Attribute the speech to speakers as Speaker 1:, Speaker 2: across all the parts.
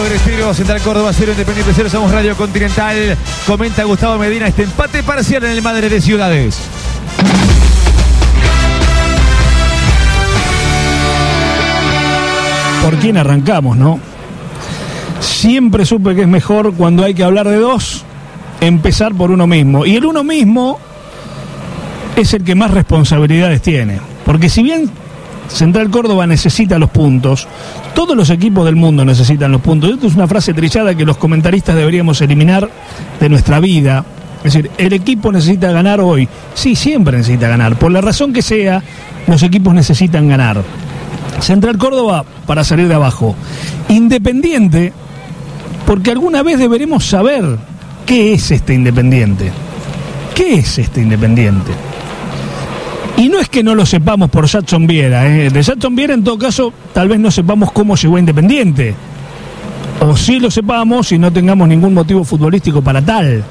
Speaker 1: Central Córdoba 0, Independiente 0, somos Radio Continental. Comenta Gustavo Medina este empate parcial en el Madre de Ciudades.
Speaker 2: ¿Por quién arrancamos, no? Siempre supe que es mejor cuando hay que hablar de dos, empezar por uno mismo. Y el uno mismo es el que más responsabilidades tiene. Porque si bien Central Córdoba necesita los puntos, todos los equipos del mundo necesitan los puntos. Esto es una frase trillada que los comentaristas deberíamos eliminar de nuestra vida. Es decir, el equipo necesita ganar hoy. Sí, siempre necesita ganar. Por la razón que sea, los equipos necesitan ganar. Central Córdoba para salir de abajo. Independiente, porque alguna vez deberemos saber qué es este Independiente. ¿Qué es este Independiente? Y no es que no lo sepamos por Jadson Viera. De Jadson Viera, en todo caso, tal vez no sepamos cómo llegó a Independiente. O sí lo sepamos y no tengamos ningún motivo futbolístico para tal.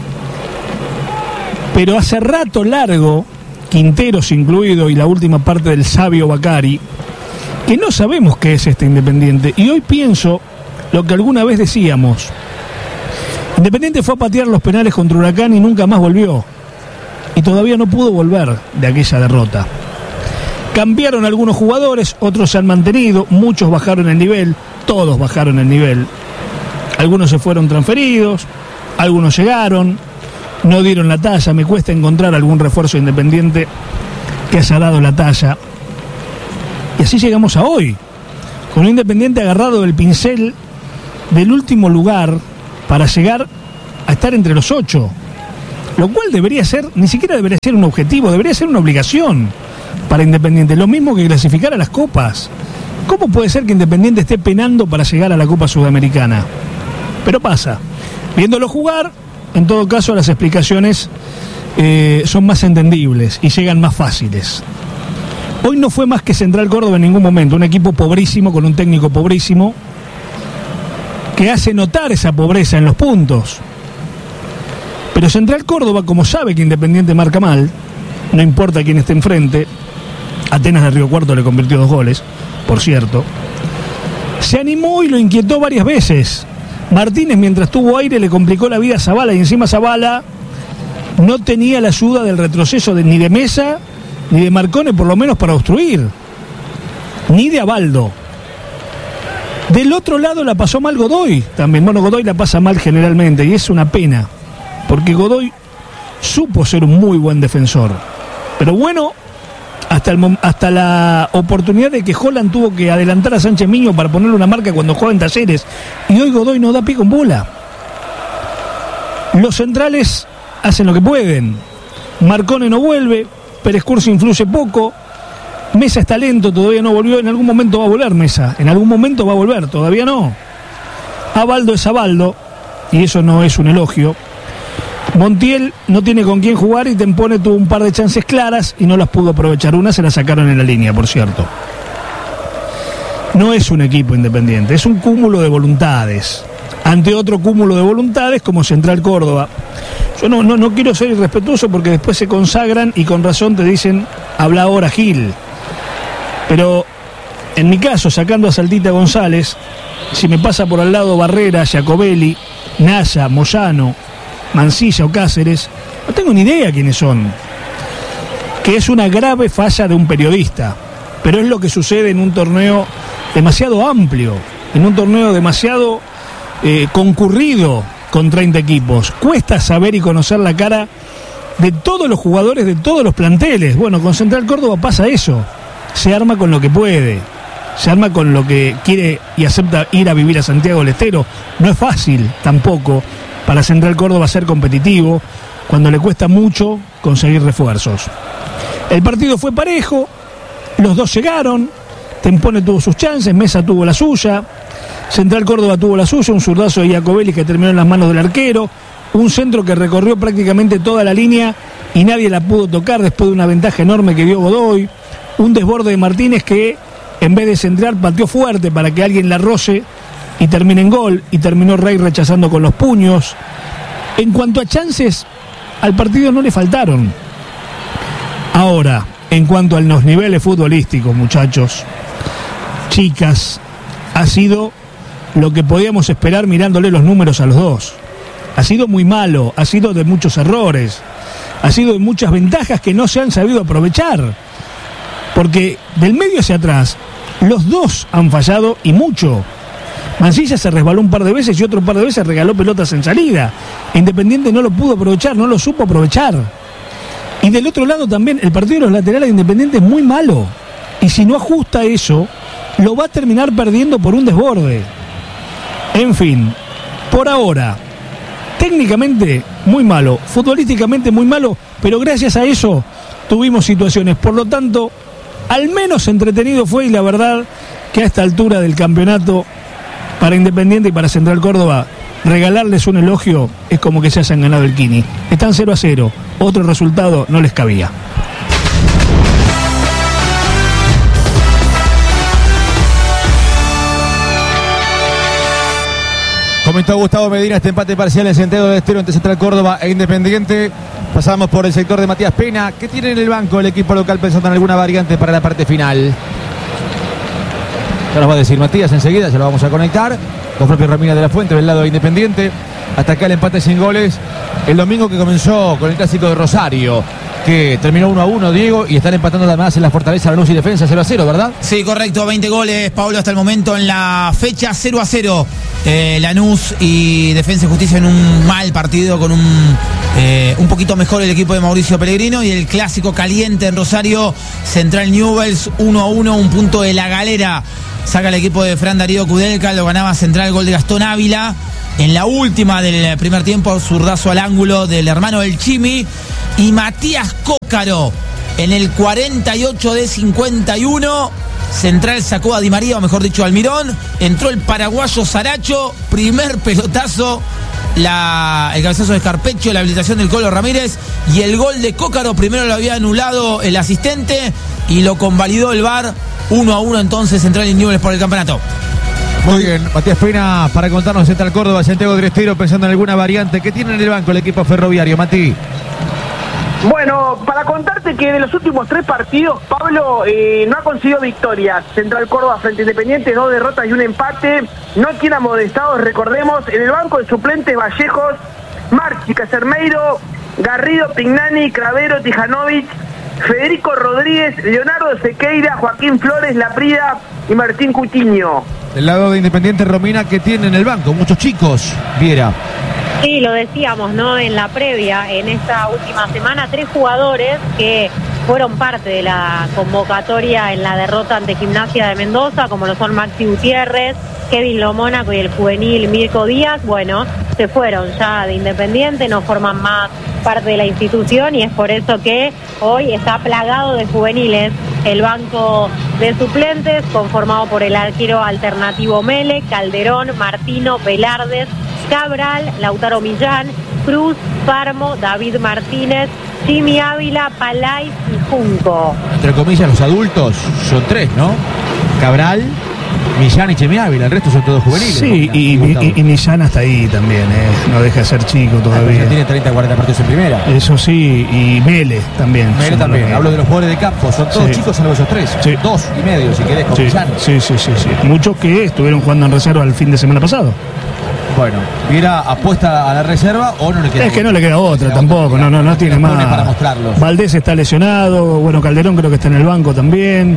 Speaker 2: Pero hace rato largo, Quinteros incluido y la última parte del sabio Bacari, que no sabemos qué es este Independiente. Y hoy pienso lo que alguna vez decíamos. Independiente fue a patear los penales contra Huracán y nunca más volvió. Y todavía no pudo volver de aquella derrota. Cambiaron algunos jugadores, otros se han mantenido, muchos bajaron el nivel, todos bajaron el nivel. Algunos se fueron transferidos, algunos llegaron, no dieron la talla. Me cuesta encontrar algún refuerzo Independiente que haya dado la talla. Y así llegamos a hoy, con un Independiente agarrado del pincel del último lugar para llegar a estar entre los 8. Lo cual debería ser, ni siquiera debería ser un objetivo, debería ser una obligación para Independiente. Lo mismo que clasificar a las copas. ¿Cómo puede ser que Independiente esté penando para llegar a la Copa Sudamericana? Pero pasa. Viéndolo jugar, en todo caso las explicaciones son más entendibles y llegan más fáciles. Hoy no fue más que Central Córdoba en ningún momento. Un equipo pobrísimo, con un técnico pobrísimo, que hace notar esa pobreza en los puntos. Pero Central Córdoba, como sabe que Independiente marca mal, no importa quién esté enfrente, Atenas de Río Cuarto le convirtió 2 goles, por cierto, se animó y lo inquietó varias veces. Martínez, mientras tuvo aire, le complicó la vida a Zabala, y encima Zabala no tenía la ayuda del retroceso ni de Mesa, ni de Marcone, por lo menos para obstruir, ni de Abaldo. Del otro lado la pasó mal Godoy también. Bueno, Godoy la pasa mal generalmente, y es una pena, porque Godoy supo ser un muy buen defensor. Pero bueno, hasta la oportunidad de que Holland tuvo que adelantar a Sánchez Miño para ponerle una marca cuando juega en Talleres. Y hoy Godoy no da pie con bola. Los centrales hacen lo que pueden. Marcone no vuelve, Pérez Cursi influye poco. Mesa está lento, todavía no volvió. En algún momento va a volver Mesa. En algún momento va a volver, todavía no. Abaldo es Abaldo, y eso no es un elogio. Montiel no tiene con quién jugar y Tempone tuvo un par de chances claras y no las pudo aprovechar. Una se la sacaron en la línea, por cierto. No es un equipo Independiente, es un cúmulo de voluntades. Ante otro cúmulo de voluntades como Central Córdoba. Yo no quiero ser irrespetuoso porque después se consagran y con razón te dicen, habla ahora Gil. Pero en mi caso, sacando a Saltita González, si me pasa por al lado Barrera, Giacobelli, Naya, Moyano, Mancilla o Cáceres, no tengo ni idea quiénes son. Que es una grave falla de un periodista, pero es lo que sucede en un torneo demasiado amplio, en un torneo demasiado concurrido con 30 equipos. Cuesta saber y conocer la cara de todos los jugadores de todos los planteles. Bueno, con Central Córdoba pasa eso. Se arma con lo que puede, se arma con lo que quiere y acepta ir a vivir a Santiago del Estero. No es fácil tampoco para Central Córdoba ser competitivo cuando le cuesta mucho conseguir refuerzos. El partido fue parejo, los dos llegaron, Tempone tuvo sus chances, Mesa tuvo la suya, Central Córdoba tuvo la suya, un zurdazo de Giacobelli que terminó en las manos del arquero, un centro que recorrió prácticamente toda la línea y nadie la pudo tocar después de una ventaja enorme que dio Godoy, un desborde de Martínez que en vez de centrar pateó fuerte para que alguien la roce y termina en gol, y terminó Rey rechazando con los puños. En cuanto a chances, al partido no le faltaron. Ahora, en cuanto a los niveles futbolísticos, muchachos, chicas, ha sido lo que podíamos esperar mirándole los números a los dos. Ha sido muy malo, ha sido de muchos errores, ha sido de muchas ventajas que no se han sabido aprovechar. Porque del medio hacia atrás, los dos han fallado y mucho. Mansilla se resbaló un par de veces y otro par de veces regaló pelotas en salida. Independiente no lo pudo aprovechar, no lo supo aprovechar. Y del otro lado también, el partido de los laterales de Independiente es muy malo. Y si no ajusta eso, lo va a terminar perdiendo por un desborde. En fin, por ahora, técnicamente muy malo, futbolísticamente muy malo, pero gracias a eso tuvimos situaciones. Por lo tanto, al menos entretenido fue, y la verdad que a esta altura del campeonato, para Independiente y para Central Córdoba, regalarles un elogio es como que se hayan ganado el Kini. Están 0-0, otro resultado no les cabía.
Speaker 1: Comentó Gustavo Medina este empate parcial en Santiago del Estero entre Central Córdoba e Independiente. Pasamos por el sector de Matías Pena. ¿Qué tiene en el banco el equipo local pensando en alguna variante para la parte final? Ya nos va a decir Matías enseguida, ya lo vamos a conectar. Con propio Romina de la Fuente del lado de Independiente. Hasta acá el empate sin goles. El domingo que comenzó con el clásico de Rosario, que terminó 1-1, Diego, y están empatando además en la Fortaleza Lanús y Defensa 0-0, ¿verdad?
Speaker 3: Sí, correcto, 20 goles, Pablo, hasta el momento en la fecha, 0-0. Lanús y Defensa y Justicia en un mal partido, con un poquito mejor el equipo de Mauricio Pellegrino, y el clásico caliente en Rosario, Central Newell's 1-1, un punto de la galera. Saca el equipo de Fran Darío Kudelka, lo ganaba Central, gol de Gastón Ávila. En la última del primer tiempo, zurdazo al ángulo del hermano del Chimi. Y Matías Cócaro, en el 48 de 51, Central sacó a Di María, o mejor dicho, Almirón. Entró el paraguayo Saracho, primer pelotazo, el cabezazo de Escarpecho, la habilitación del Colo Ramírez. Y el gol de Cócaro, primero lo había anulado el asistente y lo convalidó el VAR. 1-1 entonces Central y Newell's por el campeonato.
Speaker 1: Muy bien, Matías Pena para contarnos Central Córdoba, Santiago del Estero, pensando en alguna variante. ¿Qué tiene en el banco el equipo ferroviario, Mati?
Speaker 4: Bueno, para contarte que de los últimos 3 partidos, Pablo no ha conseguido victorias. Central Córdoba frente a Independiente, 2 derrotas y un empate. No tiene amodestados, recordemos. En el banco de suplentes, Vallejos, Marchi, Casermeiro, Garrido, Pignani, Cravero, Tijanovic, Federico Rodríguez, Leonardo Sequeira, Joaquín Flores, Laprida y Martín Coutinho.
Speaker 1: Del lado de Independiente, Romina, ¿qué tiene en el banco? Muchos chicos, Viera.
Speaker 5: Sí, lo decíamos, ¿no? En la previa, en esta última semana, 3 jugadores que fueron parte de la convocatoria en la derrota ante Gimnasia de Mendoza, como lo son Maxi Gutiérrez, Kevin Lomónaco y el juvenil Mirko Díaz. Bueno, se fueron ya de Independiente, no forman más parte de la institución, y es por eso que hoy está plagado de juveniles el banco de suplentes, conformado por el arquero alternativo Mele, Calderón, Martino, Velardes, Cabral, Lautaro Millán, Cruz, Parmo, David Martínez, Jimmy Ávila, Palais y Junco.
Speaker 1: Entre comillas, los adultos son 3, ¿no? Cabral, Millán y Jimmy Ávila, el resto son todos juveniles.
Speaker 2: Sí, ¿no? y Millán hasta ahí también, no deja de ser chico todavía.
Speaker 1: Tiene 30, 40 partidos en primera.
Speaker 2: Eso sí, y Mele también.
Speaker 1: Mele también, hablo de los jugadores de campo, son todos chicos salvo esos 3.
Speaker 2: Sí.
Speaker 1: 2 y medio, si querés, con Millán.
Speaker 2: Sí. Muchos que estuvieron jugando en reserva el fin de semana pasado.
Speaker 1: Bueno, ¿Viera apuesta a la reserva o no le queda?
Speaker 2: Es que no le queda otra tampoco, no tiene más.
Speaker 1: Para mostrarlos.
Speaker 2: Valdés está lesionado, bueno, Calderón creo que está en el banco también,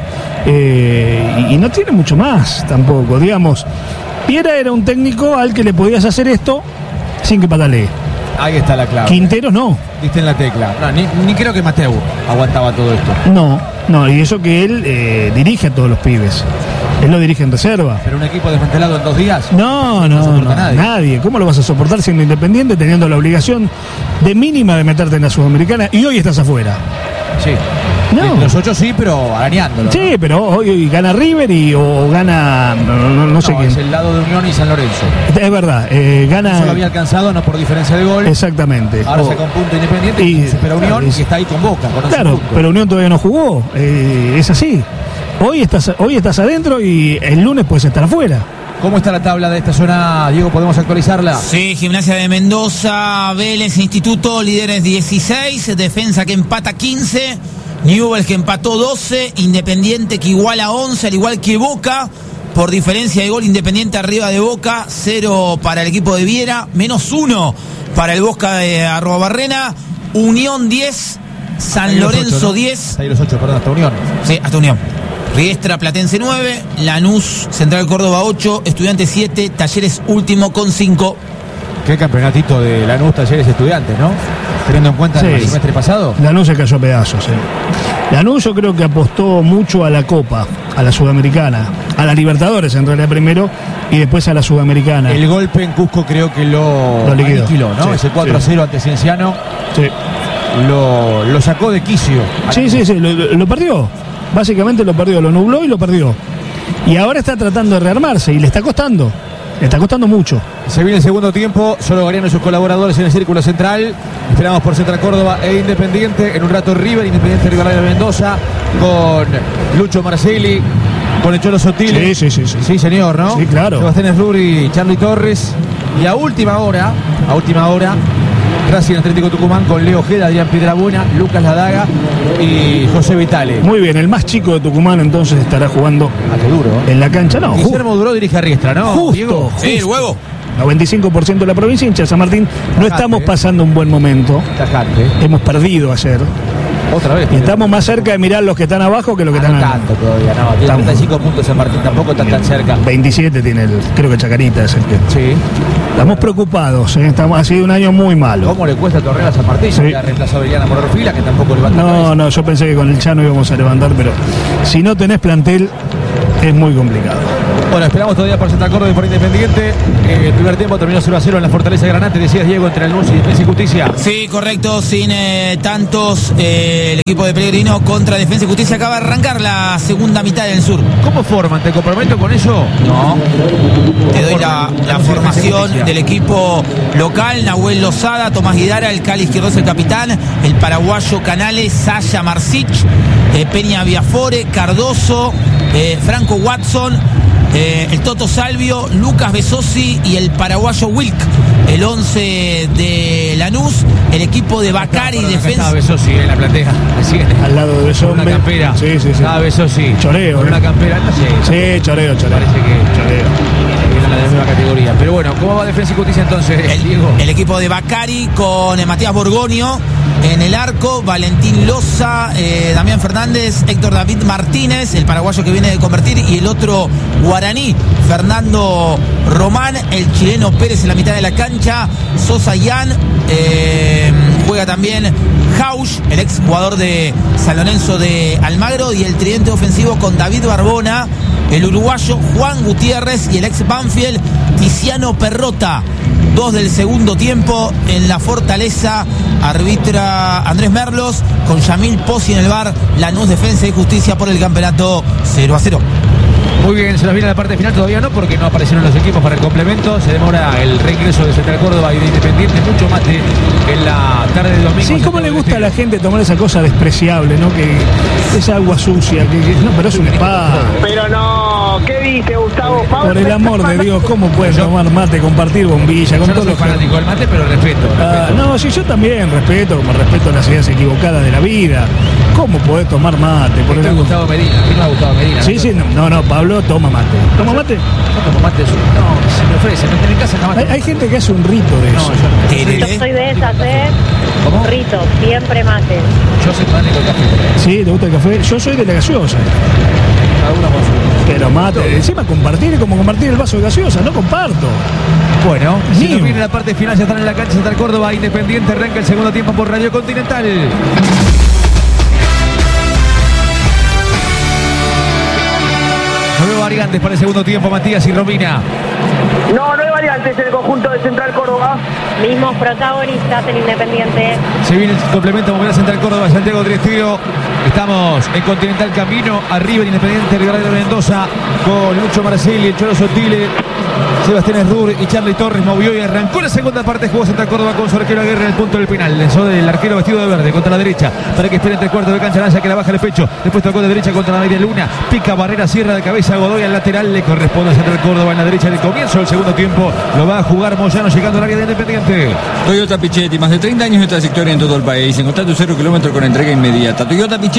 Speaker 2: y no tiene mucho más tampoco, digamos. Viera era un técnico al que le podías hacer esto sin que patalee.
Speaker 1: Ahí está la clave.
Speaker 2: Quintero no.
Speaker 1: Diste en la tecla. No, ni creo que Mateu aguantaba todo esto.
Speaker 2: No, y eso que él dirige a todos los pibes. Él lo dirige en reserva.
Speaker 1: ¿Pero un equipo desmantelado en 2 días?
Speaker 2: No, nadie. ¿Cómo lo vas a soportar siendo Independiente, teniendo la obligación de mínima de meterte en la Sudamericana y hoy estás afuera?
Speaker 1: Sí.
Speaker 2: No.
Speaker 1: Los 8 sí, pero arañándolo.
Speaker 2: Sí, ¿no? Pero hoy gana River o gana no sé quién.
Speaker 1: Es el lado de Unión y San Lorenzo.
Speaker 2: Es verdad, gana.
Speaker 1: Eso lo había alcanzado, no por diferencia de gol.
Speaker 2: Exactamente.
Speaker 1: Ahora saca un punto Independiente y supera Unión, y está ahí con Boca.
Speaker 2: Claro, pero Unión todavía no jugó. Es así. Hoy estás adentro y el lunes puedes estar afuera.
Speaker 1: ¿Cómo está la tabla de esta zona, Diego? ¿Podemos actualizarla?
Speaker 3: Sí, Gimnasia de Mendoza, Vélez, Instituto, líderes 16, Defensa que empata 15, Newell's que empató 12, Independiente que iguala 11, al igual que Boca, por diferencia de gol. Independiente arriba de Boca, 0 para el equipo de Viera, -1 para el Bosca de Arrobarrena. Unión 10, San Lorenzo 8, ¿no? 10.
Speaker 1: Hasta ahí los 8, perdón, hasta Unión.
Speaker 3: Sí, hasta Unión. Riestra Platense 9, Lanús Central Córdoba 8, Estudiantes 7, Talleres último con 5.
Speaker 1: Qué campeonatito de Lanús, Talleres, Estudiantes, ¿no? Teniendo en cuenta el semestre pasado.
Speaker 2: Lanús se cayó a pedazos, Lanús yo creo que apostó mucho a la Copa, a la Sudamericana, a la Libertadores en realidad primero y después a la Sudamericana.
Speaker 1: El golpe en Cusco creo que lo aniquiló, ¿no?
Speaker 2: Sí,
Speaker 1: ese 4-0 ante Cienciano.
Speaker 2: Sí.
Speaker 1: Lo sacó de quicio.
Speaker 2: Sí, lo perdió. Básicamente lo perdió, lo nubló y lo perdió. Y ahora está tratando de rearmarse y le está costando. Le está costando mucho.
Speaker 1: Se viene el segundo tiempo, solo Gariano y sus colaboradores en el círculo central. Esperamos por Central Córdoba e Independiente. En un rato River, Independiente Rivadavia de Mendoza, con Lucho Marcelli, con el Cholo Sotile.
Speaker 2: Sí.
Speaker 1: Sí, señor, ¿no?
Speaker 2: Sí, claro.
Speaker 1: Sebastián Esruri y Charly Torres. Y a última hora, Racing Atlético Tucumán con Leo Ojeda, Adrián Piedrabuena, Lucas Ladaga y José Vitale.
Speaker 2: Muy bien, el más chico de Tucumán entonces estará jugando
Speaker 1: qué duro,
Speaker 2: en la cancha. No,
Speaker 1: Guillermo Duró dirige a Riestra, ¿no?
Speaker 2: Justo.
Speaker 3: Sí, el huevo.
Speaker 2: 95% de la provincia, hincha de San Martín. No estamos pasando un buen momento.
Speaker 1: Tajante.
Speaker 2: Hemos perdido ayer.
Speaker 1: Otra vez.
Speaker 2: Y estamos más cerca de mirar los que están abajo que los que están
Speaker 1: arriba. No tanto todavía, no. Tiene 35 puntos San Martín, tampoco están tan cerca.
Speaker 2: 27 tiene creo que Chacarita es el que.
Speaker 1: Sí.
Speaker 2: Estamos preocupados, ha sido un año muy malo.
Speaker 1: ¿Cómo le cuesta Torreal a San Martín?
Speaker 2: Sí.
Speaker 1: Ya reemplazó a Beliana Mororfila, que tampoco levanta.
Speaker 2: No, yo pensé que con el Chano íbamos a levantar, pero si no tenés plantel, es muy complicado.
Speaker 1: Bueno, esperamos todavía por Central Córdoba y por Independiente. El primer tiempo terminó 0-0 en la Fortaleza de Granate, decías Diego, entre Lanús y Defensa y Justicia.
Speaker 3: Sí, correcto, sin tantos. El equipo de Pellegrino contra Defensa y Justicia acaba de arrancar la segunda mitad del sur.
Speaker 1: ¿Cómo forman? ¿Te comprometo con eso?
Speaker 3: No. Te doy la formación del equipo local: Nahuel Lozada, Tomás Guidara, el Cali Izquierdo es el capitán, el paraguayo Canales, Sasha Marsic, Peña Viafore, Cardoso, Franco Watson, el Toto Salvio, Lucas Besosi y el paraguayo Wilk. El 11 de Lanús, el equipo de Bacari Defensa.
Speaker 1: Estaba Besosi en la platea.
Speaker 2: Al lado de Besosi.
Speaker 1: Una campera.
Speaker 2: Sí.
Speaker 1: Estaba Besosi.
Speaker 2: Choreo.
Speaker 1: Con una campera. No sé.
Speaker 2: Sí, choreo.
Speaker 1: Parece que choreo. En la misma categoría. Pero bueno, ¿cómo va Defensa y Justicia entonces, Diego?
Speaker 3: El equipo de Bacari con Matías Borgonio en el arco, Valentín Loza, Damián Fernández, Héctor David Martínez, el paraguayo que viene de convertir, y el otro guaraní, Fernando Román, el chileno Pérez en la mitad de la cancha, Sosa Yan, juega también Jauch, el ex jugador de San Lorenzo de Almagro, y el tridente ofensivo con David Barbona, el uruguayo Juan Gutiérrez y el ex Banfield Tiziano Perrota. 2 del segundo tiempo en la Fortaleza, arbitra Andrés Merlos con Yamil Pozzi en el bar. Lanús Defensa y Justicia por el campeonato 0-0.
Speaker 1: Muy bien, se nos viene la parte final, todavía no, porque no aparecieron los equipos para el complemento. Se demora el reingreso de Central Córdoba y de Independiente, mucho mate en la tarde de domingo.
Speaker 2: Sí, ¿cómo le gusta a la gente tomar esa cosa despreciable, no? Que es agua sucia, no, pero es un spa.
Speaker 4: Pero no, ¿qué dice Gustavo?
Speaker 2: Por el amor de Dios, ¿cómo pueden tomar mate, compartir bombilla con todos los
Speaker 1: fanáticos del mate, pero respeto.
Speaker 2: No, sí, yo también respeto, como respeto las ideas equivocadas de la vida. ¿Cómo podés tomar mate? Por el
Speaker 1: Gustavo Medina, ¿quién no ha Gustavo Medina?
Speaker 2: Sí, no, Pablo toma mate. ¿Toma mate?
Speaker 1: No tomo mate, no, se me ofrece, no en mi casa jamás.
Speaker 2: Hay gente que hace un rito de eso.
Speaker 5: Yo soy de esas,
Speaker 1: ¿Cómo?
Speaker 5: Rito, siempre mate.
Speaker 1: Yo soy fanático del café.
Speaker 2: Sí, ¿te gusta el café? Yo soy de la gaseosa.
Speaker 1: Cada uno con su...
Speaker 2: Pero mate, encima compartir es como compartir el vaso de gaseosa, no comparto.
Speaker 1: Bueno, si nos viene la parte final, ya están en la cancha Central Córdoba, Independiente, arranca el segundo tiempo por Radio Continental. Nueve variantes para el segundo tiempo, Matías y Romina.
Speaker 4: No hay variantes en el conjunto de Central Córdoba.
Speaker 5: Mismos protagonistas en Independiente.
Speaker 1: Se viene el complemento movilidad Central Córdoba, Santiago Triestío. Estamos en Continental camino a River, Independiente Rivadavia de Mendoza, con Lucho Marcelli, el Cholo Sotile, Sebastián Esdur y Charly Torres. Movió y arrancó la segunda parte. Jugó Central Córdoba con su arquero Aguirre en el punto del penal. Lanzó del arquero vestido de verde contra la derecha para que espere entre cuartos de cancha. Lanza que la baja el pecho. Después tocó de derecha contra la media luna. Pica Barrera, cierra de cabeza Godoy al lateral. Le corresponde a Central Córdoba en la derecha del comienzo del segundo tiempo. Lo va a jugar Moyano llegando al área de Independiente.
Speaker 6: Toyota Pichetti, más de 30 años de trayectoria en todo el país. En constante 0 kilómetros con entrega inmediata. Toyota Pichetti,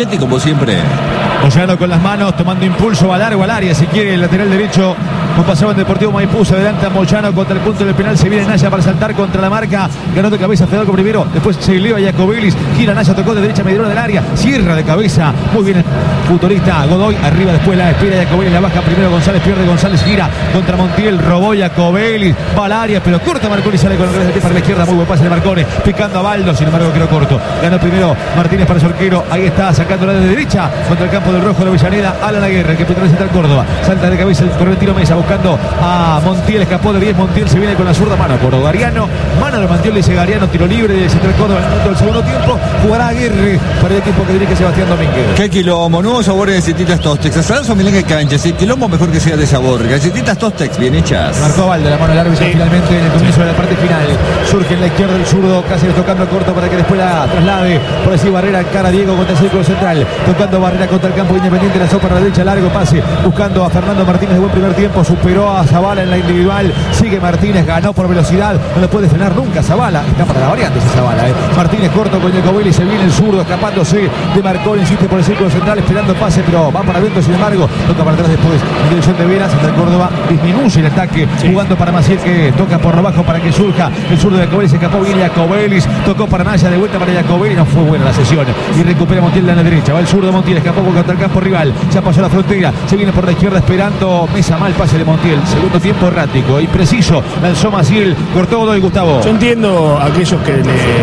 Speaker 6: Pichetti, como siempre.
Speaker 1: Moyano con las manos, tomando impulso, va largo al área, si quiere, el lateral derecho. No pasaba en Deportivo Maipú, se adelanta Moyano contra el punto del penal, se viene Naya para saltar contra la marca, ganó de cabeza Federico primero, después se eleva Jacobelis, gira Naya, tocó de derecha, mediadora del área, cierra de cabeza, muy bien el futbolista Godoy, arriba después la espera Jacobelis, la baja primero González, pierde González, gira contra Montiel, robó Jacobelis, va al área, pero corta Marconi, sale con el revés de pie para la izquierda, muy buen pase de Marconi, picando a Baldo, sin embargo quedó corto, ganó primero Martínez para su arquero, ahí está, sacándola de derecha, contra el campo del Rojo de Avellaneda, Alan Aguirre, que representa al Córdoba, salta de cabeza el correntino Mesa, buscando a Montiel, escapó de 10, Montiel se viene con la zurda, mano por Gariano, mano de Montiel, le dice Gariano, tiro libre de Central Córdoba en el minuto del segundo tiempo, jugará Aguirre para el equipo que dirige Sebastián Domínguez.
Speaker 6: Qué quilombo, nuevos sabores de galletitas Tostex, asadazo milanga y canchas, el quilombo mejor que sea de sabor, galletitas Tostex bien hechas.
Speaker 1: Marcó Valde, la mano del árbitro finalmente en el comienzo de la parte final, surge en la izquierda el zurdo, Cáceres tocando corto para que después la traslade, por así Barrera encara a Diego contra el círculo central, tocando Barrera contra el campo Independiente, la sopa a la derecha, largo pase, buscando a Fernando Martínez de buen primer tiempo, superó a Zavala en la individual, sigue Martínez, ganó por velocidad, no lo puede frenar nunca Zavala, está para la variante ese Zavala, Martínez corto con Jacobelis, se viene el zurdo escapándose de Marcón, insiste por el círculo central esperando el pase, pero va para adentro, sin embargo toca para atrás después en dirección de Vera, Central Córdoba disminuye el ataque, jugando para Maciel que toca por abajo para que surja el zurdo de Jacobelis, se escapó bien Jacobelis, tocó para Naya, de vuelta para Jacobelis, no fue buena la sesión y recupera Montiel en la derecha, va el zurdo Montiel, escapó contra el campo rival, ya pasó la frontera, se viene por la izquierda esperando Mesa, mal pase de Montiel, segundo tiempo errático y preciso, lanzó Maciel, cortó Godoy. Gustavo.
Speaker 2: Yo entiendo a aquellos que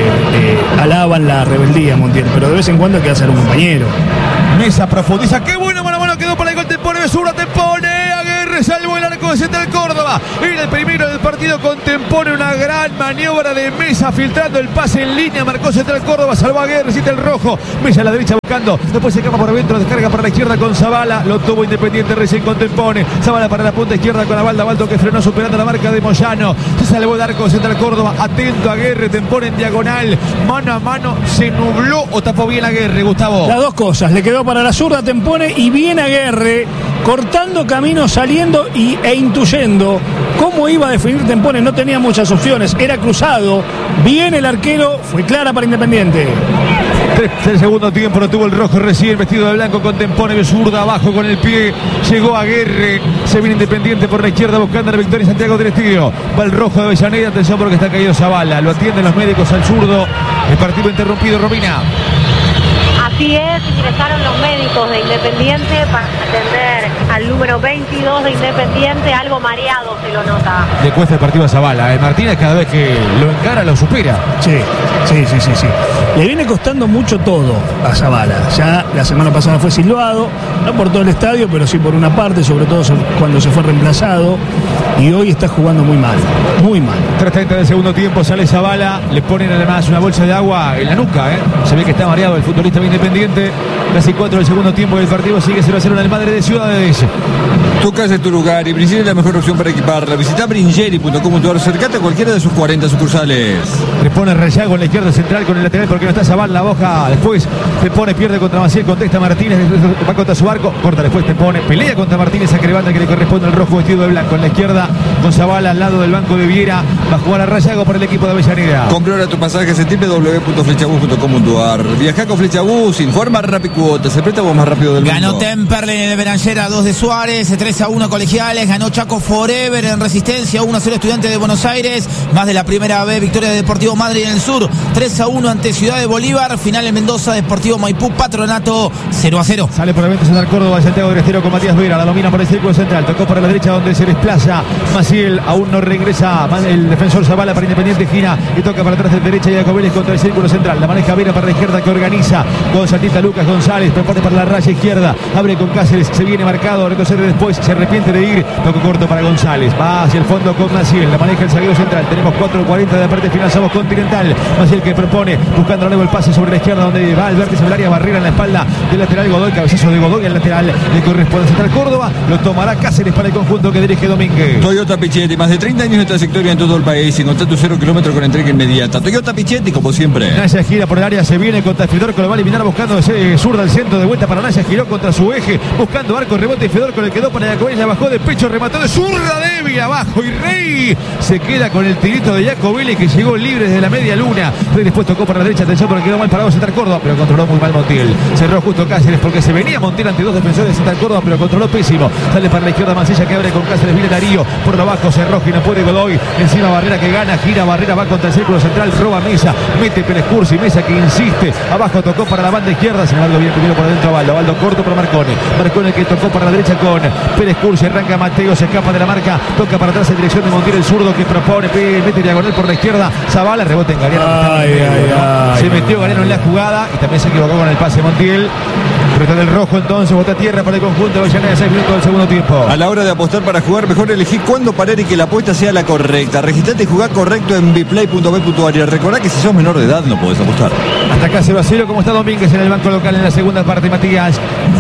Speaker 2: le alaban la rebeldía a Montiel, pero de vez en cuando hay que hacer un compañero.
Speaker 1: Mesa profundiza, qué bueno, mano a mano quedó para el gol, Tempone, Besura, Tempone, Aguirre, salvó el arco de Central Córdoba, era el primero del partido con Tempone, una gran maniobra de Mesa, filtrando el pase en línea, marcó Central Córdoba, salvó a Aguirre, resiste el rojo, Mesa a la derecha buscando, después se escapa por dentro, descarga para la izquierda con Zavala, lo tuvo Independiente recién con Tempone, Zavala para la punta izquierda con Abalda, Baldo que frenó superando la marca de Moyano, se salvó el arco de Central Córdoba, atento a Aguirre, Tempone en diagonal, mano a mano, se nubló o tapó bien Aguirre, Gustavo.
Speaker 2: Las dos cosas, le quedó para la zurda Tempone y bien Aguirre, cortando camino, saliendo e intuyendo cómo iba a definir Tempone, no tenía muchas opciones, era cruzado, bien el arquero, fue clara para Independiente.
Speaker 1: El segundo tiempo lo tuvo el rojo recién vestido de blanco con Tempone de zurda abajo con el pie, llegó Aguirre, se viene Independiente por la izquierda buscando la victoria en Santiago del Estero, va el rojo de Avellaneda, atención porque está caído Zavala, lo atienden los médicos al zurdo, el partido interrumpido, Romina.
Speaker 5: Así es, ingresaron los médicos de Independiente para atender al número 22 de Independiente, algo mareado se lo nota.
Speaker 1: Le cuesta el partido a Zavala, Martínez cada vez que lo encara lo supera.
Speaker 2: Sí. Le viene costando mucho todo a Zavala. Ya la semana pasada fue silbado, no por todo el estadio, pero sí por una parte, sobre todo cuando se fue reemplazado. Y hoy está jugando muy mal, muy mal.
Speaker 1: 3:30 del segundo tiempo, sale Zavala, le ponen además una bolsa de agua en la nuca, Se ve que está mareado el futbolista de Independiente. Casi 4 del segundo tiempo y el partido sigue 0-0 en el Madre de Ciudades.
Speaker 6: Tu casa es tu lugar y Bringeri es la mejor opción para equiparla. Visita bringeri.com.ar, acercate a cualquiera de sus 40 sucursales.
Speaker 1: Le pone Rayago en la izquierda central con el lateral porque no está Zavala, la boja después te pone, pierde contra Maciel, contesta Martínez, va contra su arco, corta después te pone, pelea contra Martínez, saque de banda que le corresponde al rojo vestido de blanco en la izquierda con Zavala al lado del banco de Viera, va a jugar a Rayago por el equipo de Avellaneda.
Speaker 6: Compra ahora tu pasaje en www.flechabus.com.ar. Viaja con Flechabus, informa Rapicuotas, el préstamo más rápido del mundo.
Speaker 3: Ganó Temperley en el Beranjera, 2 de Suárez, 3-1 Colegiales, ganó Chaco Forever en Resistencia, 1-0 Estudiantes de Buenos Aires, más de la primera vez victoria de Deportivo Madrid en el sur, 3-1 ante Ciudad de Bolívar, final en Mendoza, Deportivo Maipú, Patronato, 0-0.
Speaker 1: Sale por el evento Central Córdoba, Santiago del Estero con Matías Vera, la domina por el círculo central, tocó para la derecha donde se desplaza Maciel, aún no regresa el defensor Zavala para Independiente, gira y toca para atrás de derecha y Jacobelis contra el círculo central, la maneja Vera para la izquierda que organiza con Santita Lucas González, propone para la raya izquierda, abre con Cáceres, se viene marcado, retrocede después, se arrepiente de ir, toco corto para González, va hacia el fondo con Maciel, la maneja el zaguero central, tenemos 4:40 de la parte final, somos Continental, Maciel que propone, buscando luego el pase sobre la izquierda donde va el vértice del área, Barrera en la espalda del lateral Godoy, cabezazo de Godoy, el lateral le corresponde a Central Córdoba, lo tomará Cáceres para el conjunto que dirige Domínguez.
Speaker 6: Toyota Pichetti, más de 30 años de trayectoria en todo el país, encontrá tu 0 kilómetro con entrega inmediata. Toyota Pichetti, como siempre.
Speaker 1: Naya gira por el área, se viene contra el Fidor, que lo va a eliminar buscando zurda al centro, de vuelta para Naya, giró contra su eje, buscando arco, rebote y Fedorko le quedó para Jacobelli, la bajó de pecho, remató de zurda débil abajo y Rey se queda con el tirito de Jacobelli que llegó libre desde la media luna. Rey después tocó para la derecha, atención porque quedó mal parado Central Córdoba, pero controló muy mal Montiel. Cerró justo Cáceres porque se venía Montiel ante dos defensores de Central Córdoba, pero controló pésimo. Sale para la izquierda Mancilla que abre con Cáceres, viene Darío por lo bajo, cerró y no puede Godoy. Encima Barrera que gana, gira Barrera, va contra el círculo central, roba Mesa, mete Pérez Cursi, Mesa que insiste, abajo tocó para la banda izquierda, sin embargo viene primero por adentro a Baldo, Baldo corto para Marcone que tocó para la derecha con Pérez Cursi, arranca Mateo, se escapa de la marca, toca para atrás en dirección de Montiel, el zurdo que propone, mete diagonal por la izquierda, Zavala, rebote en Gariano. Se metió Gariano en la jugada y también se equivocó con el pase Montiel. Pero del rojo entonces, bota tierra para el conjunto de Avellaneda, 6 minutos del segundo tiempo.
Speaker 6: A la hora de apostar para jugar, mejor elegí cuándo parar y que la apuesta sea la correcta. Registrate y jugá correcto en biplay.b.ar. Y recordá que si sos menor de edad no podés apostar.
Speaker 1: Hasta acá 0-0, como está Domínguez en el banco local en la segunda parte, Matías.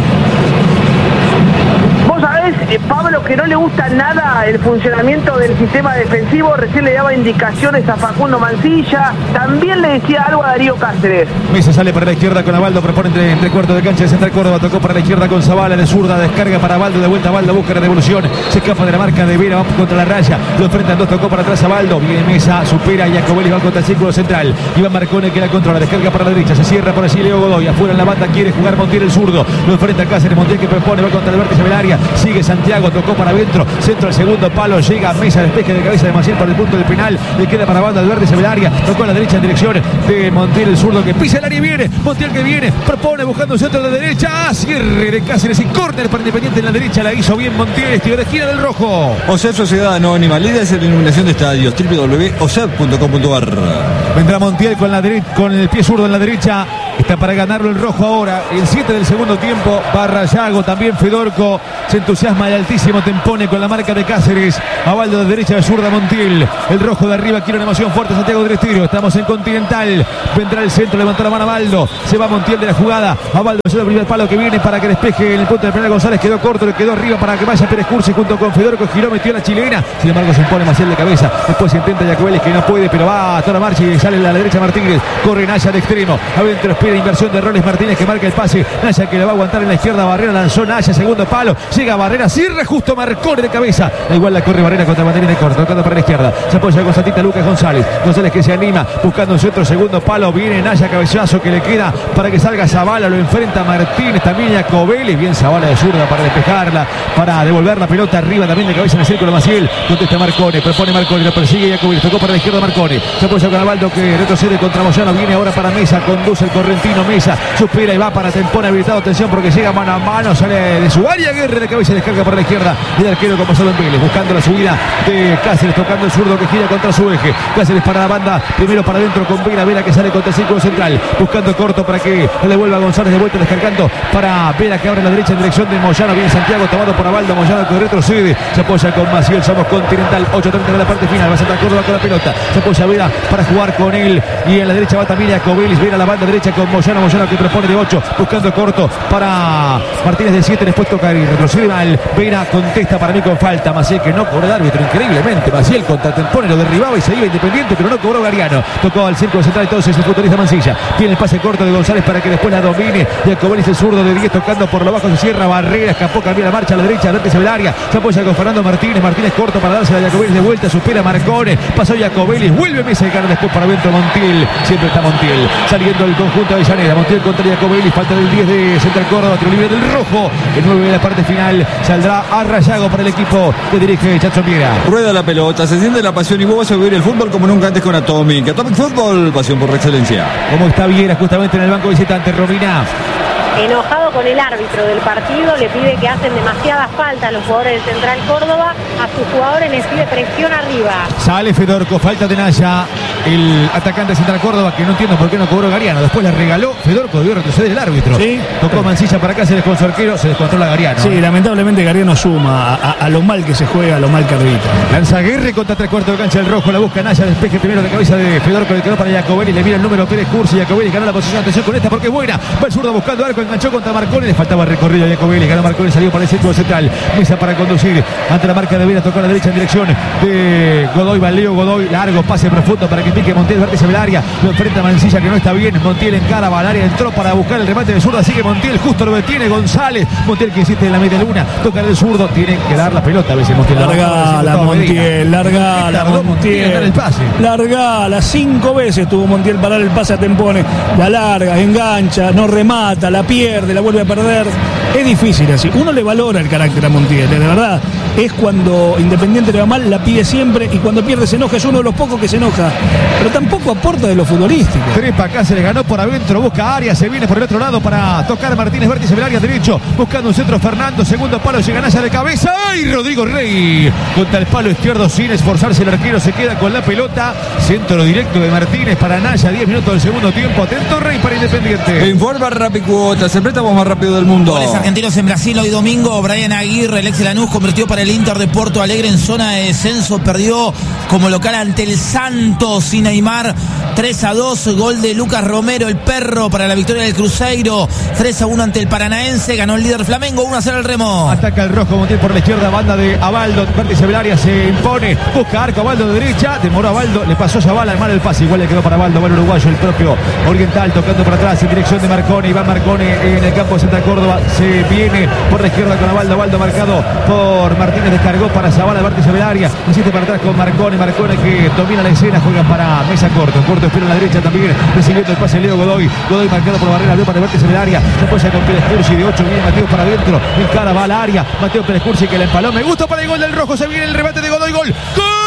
Speaker 4: Vos sabés, Pablo, que no le gusta nada el funcionamiento del sistema defensivo. Recién le daba indicaciones a Facundo Mancilla. También le decía algo a Darío Cáceres.
Speaker 1: Mesa sale para la izquierda con Abaldo, propone entre cuartos de cancha de Central Córdoba, tocó para la izquierda con Zavala, de zurda, descarga para Abaldo, de vuelta Abaldo, busca la devolución, se escapa de la marca de Vera, va contra la raya, lo enfrentan dos, tocó para atrás Abaldo, viene Mesa, supera a Jacobelli, va contra el círculo central, Iván Marcone que la controla, descarga para la derecha, se cierra por allí Leo Godoy, afuera en la banda quiere jugar Montiel el zurdo, lo enfrenta Cáceres, Montiel que propone, va contra el vértice del área, sigue Santiago, tocó para adentro, centro al segundo palo, llega Mesa, despeje de cabeza de Maciel para el punto del penal, le queda para banda el vértice del área, tocó a la derecha en dirección de Montiel el zurdo que pisa el área y viene, Montiel que viene, propone buscando un centro de derecha, cierre de Cáceres y córner para Independiente en la derecha, la hizo bien Montiel, estilo de gira del rojo.
Speaker 6: OSEP Sociedad Anónima, líderes en iluminación de estadios, www.osep.com.ar.
Speaker 1: Vendrá Montiel con el pie zurdo en la derecha, está para ganarlo el rojo ahora, el 7 del segundo tiempo, barra Yago, también Fedorko, se entusiasma el altísimo Tempone con la marca de Cáceres, Abaldo de derecha de zurda Montiel, el rojo de arriba quiere una emoción fuerte Santiago del Estero, estamos en Continental, vendrá el centro, levantó la mano Abaldo, se va Montiel de la jugada, Abaldo es el primer palo que viene para que despeje en el punto del penal, González quedó corto, le quedó arriba para que vaya Pérez Cursi junto con Fedorko, giró, metió la chilena, sin embargo se impone Maciel de cabeza, después intenta Jacobelli que no puede, pero va a toda marcha y sale a la derecha Martínez, corre Naya de extremo, adentro espera inversión de roles Martínez que marca el pase, Naya que le va a aguantar en la izquierda, Barrera lanzó Naya, segundo palo, llega Barrera, cierra justo Marcone de cabeza, da igual la corre Barrera contra Martínez de corto, tocando para la izquierda, se apoya con Santita Lucas González que se anima, buscando un centro, segundo palo, viene Naya, cabezazo que le queda para que salga Zavala, lo enfrenta Martínez, también Jacobelli, bien Zavala de zurda para despejarla, para devolver la pelota arriba también de cabeza en el círculo Maciel, contesta Marcone, propone Marcone, lo persigue Jacobelli, tocó para la izquierda Marcone, se apoya con Abaldo que retrocede contra Moyano, viene ahora para Mesa, conduce el correntino Mesa, supera y va para Tempone habilitado, atención porque llega mano a mano, sale de su área, Guerre de cabeza, descarga para la izquierda, el arquero como solo en Vélez, buscando la subida de Cáceres, tocando el zurdo que gira contra su eje, Cáceres para la banda, primero para adentro con Vera, Vera que sale contra el círculo central, buscando corto para que le devuelva a González de vuelta, descargando para Vera que abre la derecha en dirección de Moyano, viene Santiago tomado por Abaldo, Moyano que retrocede, se apoya con Maciel, somos Continental, 8:30 de la parte final, va a Central Córdoba con la pelota, se apoya Vera para jugar con él y en la derecha va también Jacobelli, Vera a la banda derecha con Moyano, Moyano que propone de 8, buscando corto para Martínez de 7, después toca y retrocede mal, Vera contesta para mí con falta, Maciel que no cobró el árbitro, increíblemente, Maciel contra Tempone lo derribaba y se iba Independiente, pero no cobró Gariano, tocó al círculo central, entonces el futbolista Mancilla, tiene el pase corto de González para que después la domine, Jacobelli el zurdo de 10 tocando por lo bajo, se cierra Barrera, escapó, cambia la marcha a la derecha, vértice del área, se apoya con Fernando Martínez, Martínez corto para dársela a Jacobelli de vuelta, supera Marcone, pasó Jacobelli, vuelve Mesa y gana después para adentro Montiel, siempre está Montiel, saliendo el conjunto de Avellaneda, Montiel contra Jacobelli, falta del 10 de Central Córdoba, tiro libre del rojo, el 9 de la parte final, saldrá a Rayago para el equipo que dirige Chacho Miera.
Speaker 6: Rueda la pelota, se siente la pasión y vos vas a vivir el fútbol como nunca antes con Atomic. Atomic Fútbol, pasión por la excelencia.
Speaker 1: Como está Viera justamente en el banco visitante, Romina.
Speaker 5: Enojado con el árbitro del partido, le pide que hacen demasiadas faltas a los jugadores de Central Córdoba, a sus jugadores les pide presión arriba.
Speaker 1: Sale Fedorko, falta de Naya, el atacante de Central Córdoba, que no entiendo por qué no cobró Gariano, después le regaló, Fedorko debió retroceder el árbitro. ¿Sí? Tocó Mancilla para acá, se les con su arquero, se descontrola Gariano.
Speaker 2: Sí, lamentablemente Gariano suma a lo mal que se juega, a lo mal que arbitra.
Speaker 1: Lanza Guerre contra 3/4 de cancha del rojo, la busca Naya, despeje primero de cabeza de Fedorko, le quedó para Jacobelli, le mira el número Pérez Cursi, Jacobelli ganó la posición, atención con esta porque es buena, va el zurdo buscando arco, enganchó contra Marcone, le faltaba recorrido a Jacobelli, ganó Marcone, salió para el círculo central, Mesa para conducir, ante la marca de Vera, tocó a la derecha en dirección de Godoy, Leo Godoy, largo pase profundo para que que pique Montiel, vértice del área. Lo enfrenta Mancilla, que no está bien. Montiel encara, va al área, entró para buscar el remate de zurda. Sigue Montiel, justo lo detiene González. Montiel que insiste en la media luna. Toca el zurdo, tiene que dar la pelota a veces Montiel.
Speaker 2: Largala Montiel, largala Montiel.
Speaker 1: Largala,
Speaker 2: 5 veces tuvo Montiel parar el pase a Tempone. La larga, engancha, no remata, la pierde, la vuelve a perder. Es difícil así. Uno le valora el carácter a Montiel, de verdad. Es cuando Independiente le va mal, la pide siempre, y cuando pierde se enoja. Es uno de los pocos que se enoja, pero tampoco aporta de lo futbolístico.
Speaker 1: Trepa acá, se le ganó por adentro, busca área, se viene por el otro lado para tocar Martínez, vértice del área derecho, buscando un centro Fernando, segundo palo, llega Naya de cabeza. ¡Ay! Rodrigo Rey contra el palo izquierdo sin esforzarse, el arquero se queda con la pelota. Centro directo de Martínez para Naya, 10 minutos del segundo tiempo. Atento Rey para Independiente.
Speaker 6: Informa Rapicuotas, el préstamo más rápido del mundo.
Speaker 3: Goles argentinos en Brasil hoy domingo. Brian Aguirre, el ex de Lanús, convirtió para el Inter de Porto Alegre en zona de descenso. Perdió como local ante el Santos sin Neymar. 3-2, gol de Lucas Romero, el perro, para la victoria del Cruzeiro. 3-1 ante el Paranaense. Ganó el líder Flamengo, 1-0 el Remo.
Speaker 1: Ataca el rojo Montiel por la izquierda, banda de Abaldo, vértice del área, se impone, busca arco Abaldo de derecha, demoró a Abaldo, le pasó Zavala, mal el pase, igual le quedó para Abaldo, el uruguayo, el propio Oriental, tocando para atrás en dirección de Marcone. Iván Marcone en el campo de Santa Córdoba, se viene por la izquierda con Abaldo, marcado por Martínez, descargó para Zavala, vértice del área, insiste para atrás con Marcone que domina la escena, juega para Mesa Corto espera en la derecha también, recibiendo el pase Leo Godoy marcado por Barrera, abrió para el vértice del área, después con Pérez Cursi de 8, viene Mateo para adentro, encara, va al área, Mateo Pérez Cursi que la empaló, me gusta para el gol del rojo, se viene el remate de Godoy, gol.